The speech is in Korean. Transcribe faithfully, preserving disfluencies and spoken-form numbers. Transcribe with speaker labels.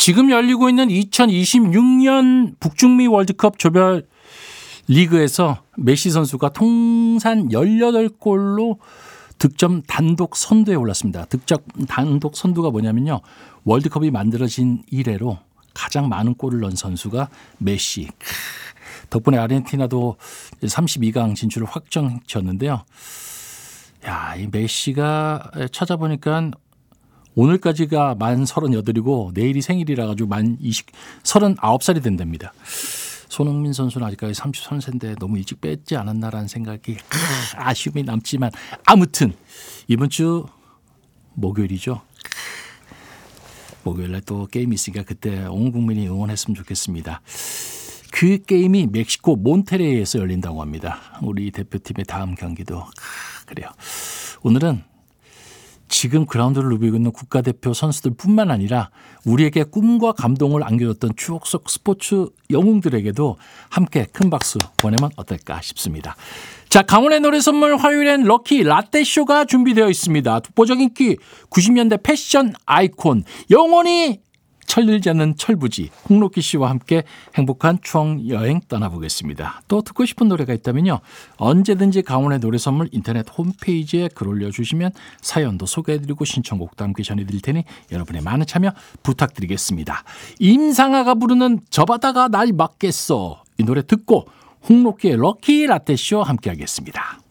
Speaker 1: 지금 열리고 있는 이천이십육 년 북중미 월드컵 조별 리그에서 메시 선수가 통산 열여덟 골로 득점 단독 선두에 올랐습니다. 득점 단독 선두가 뭐냐면요. 월드컵이 만들어진 이래로 가장 많은 골을 넣은 선수가 메시. 덕분에 아르헨티나도 삼십이 강 진출을 확정지었는데요. 야, 이 메시가 찾아보니까 오늘까지가 만 서른여덟이고 내일이 생일이라 가지고 만 이십, 서른아홉 살이 된답니다. 손흥민 선수는 아직까지 서른삼 세인데 너무 일찍 뺐지 않았나라는 생각이 아쉬움이 남지만 아무튼 이번 주 목요일이죠. 목요일날 또 게임이 있으니까 그때 온 국민이 응원했으면 좋겠습니다. 그 게임이 멕시코 몬테레이에서 열린다고 합니다. 우리 대표팀의 다음 경기도 그래요. 오늘은 지금 그라운드를 누비고 있는 국가대표 선수들뿐만 아니라 우리에게 꿈과 감동을 안겨줬던 추억 속 스포츠 영웅들에게도 함께 큰 박수 보내면 어떨까 싶습니다. 자, 강원의 노래 선물 화요일엔 럭키 라떼쇼가 준비되어 있습니다. 독보적 인기 구십 년대 패션 아이콘 영원히 철들지 않는 철부지 홍록기 씨와 함께 행복한 추억 여행 떠나보겠습니다. 또 듣고 싶은 노래가 있다면요. 언제든지 강원의 노래 선물 인터넷 홈페이지에 글 올려주시면 사연도 소개해드리고 신청곡도 함께 전해드릴 테니 여러분의 많은 참여 부탁드리겠습니다. 임상아가 부르는 저 바다가 날 막겠어. 이 노래 듣고 홍록기의 럭키 라떼쇼 함께 하겠습니다.